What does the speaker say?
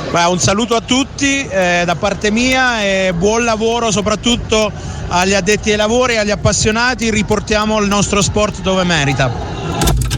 Un saluto a tutti da parte mia e buon lavoro soprattutto agli addetti ai lavori e agli appassionati. Riportiamo il nostro sport dove merita.